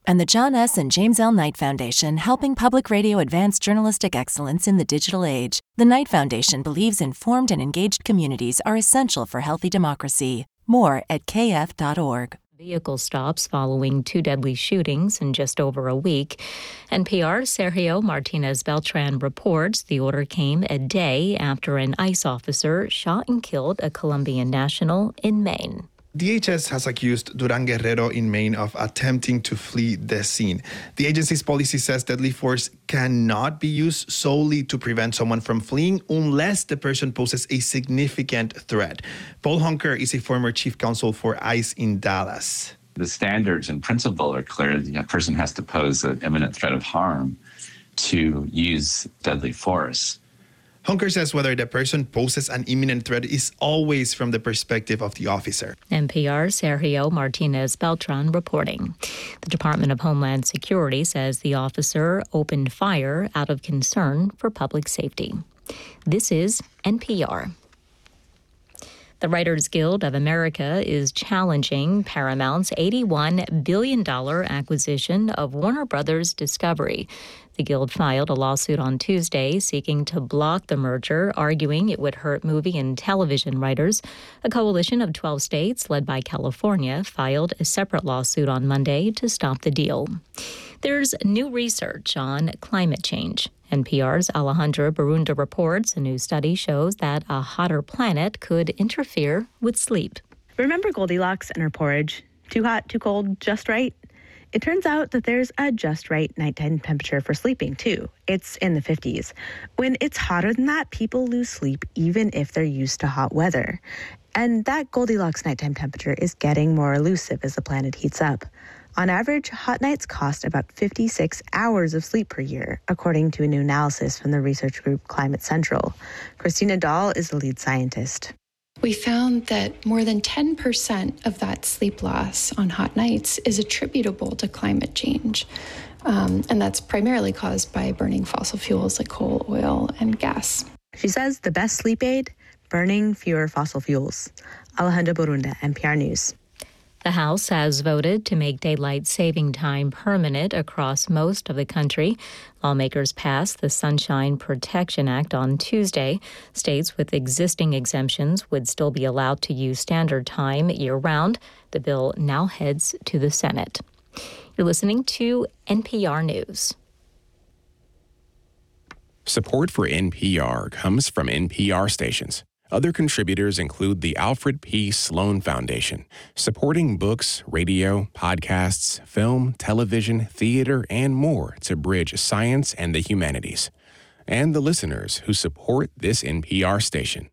And the John S. and James L. Knight Foundation, helping public radio advance journalistic excellence in the digital age. The Knight Foundation believes informed and engaged communities are essential for healthy democracy. More at kf.org. Vehicle stops following 2 deadly shootings in just over a week. NPR's Sergio Martinez Beltran reports the order came a day after an ICE officer shot and killed a Colombian national in Maine. DHS has accused Duran Guerrero in Maine of attempting to flee the scene. The agency's policy says deadly force cannot be used solely to prevent someone from fleeing unless the person poses a significant threat. Paul Hunker is a former chief counsel for ICE in Dallas. The standards and principle are clear. The person has to pose an imminent threat of harm to use deadly force. Hunker says whether the person poses an imminent threat is always from the perspective of the officer. NPR's Sergio Martinez Beltran reporting. The Department of Homeland Security says the officer opened fire out of concern for public safety. This is NPR. The Writers Guild of America is challenging Paramount's $81 billion acquisition of Warner Brothers Discovery. The Guild filed a lawsuit on Tuesday seeking to block the merger, arguing it would hurt movie and television writers. A coalition of 12 states, led by California, filed a separate lawsuit on Monday to stop the deal. There's new research on climate change. NPR's Alejandra Barunda reports a new study shows that a hotter planet could interfere with sleep. Remember Goldilocks and her porridge? Too hot, too cold, just right? It turns out that there's a just right nighttime temperature for sleeping, too. It's in the 50s. When it's hotter than that, people lose sleep even if they're used to hot weather. And that Goldilocks nighttime temperature is getting more elusive as the planet heats up. On average, hot nights cost about 56 hours of sleep per year, according to a new analysis from the research group Climate Central. Christina Dahl is the lead scientist. We found that more than 10% of that sleep loss on hot nights is attributable to climate change. And that's primarily caused by burning fossil fuels like coal, oil, and gas. She says the best sleep aid, burning fewer fossil fuels. Alejandra Barunda, NPR News. The House has voted to make daylight saving time permanent across most of the country. Lawmakers passed the Sunshine Protection Act on Tuesday. States with existing exemptions would still be allowed to use standard time year-round. The bill now heads to the Senate. You're listening to NPR News. Support for NPR comes from NPR stations. Other contributors include the Alfred P. Sloan Foundation, supporting books, radio, podcasts, film, television, theater, and more to bridge science and the humanities, and the listeners who support this NPR station.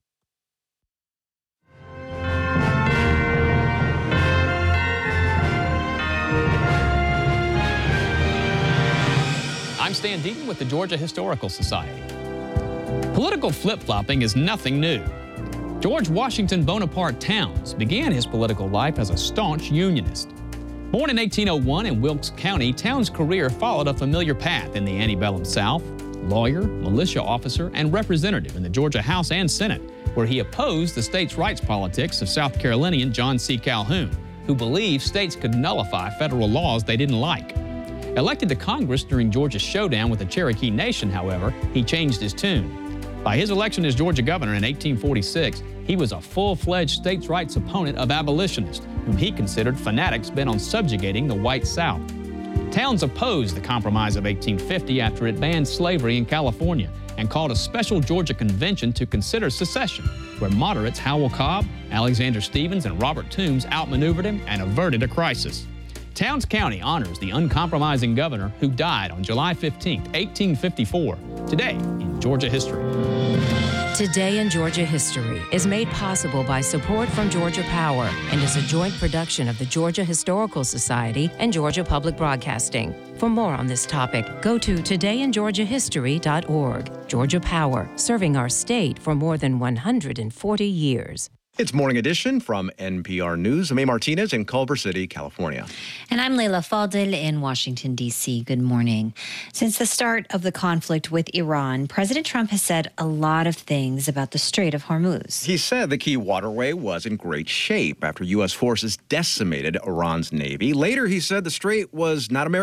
I'm Stan Deaton with the Georgia Historical Society. Political flip-flopping is nothing new. George Washington Bonaparte Towns began his political life as a staunch Unionist. Born in 1801 in Wilkes County, Towns' career followed a familiar path in the antebellum South: lawyer, militia officer, and representative in the Georgia House and Senate, where he opposed the states' rights politics of South Carolinian John C. Calhoun, who believed states could nullify federal laws they didn't like. Elected to Congress during Georgia's showdown with the Cherokee Nation, however, he changed his tune. By his election as Georgia governor in 1846, he was a full-fledged states' rights opponent of abolitionists, whom he considered fanatics bent on subjugating the white South. Towns opposed the Compromise of 1850 after it banned slavery in California and called a special Georgia convention to consider secession, where moderates Howell Cobb, Alexander Stephens, and Robert Toombs outmaneuvered him and averted a crisis. Towns County honors the uncompromising governor who died on July 15, 1854, today in Georgia history. Today in Georgia History is made possible by support from Georgia Power and is a joint production of the Georgia Historical Society and Georgia Public Broadcasting. For more on this topic, go to todayingeorgiahistory.org. Georgia Power, serving our state for more than 140 years. It's Morning Edition from NPR News. I'm A. Martinez in Culver City, California. And I'm Leila Fadel in Washington, D.C. Good morning. Since the start of the conflict with Iran, President Trump has said a lot of things about the Strait of Hormuz. He said the key waterway was in great shape after U.S. forces decimated Iran's navy. Later, he said the strait was not American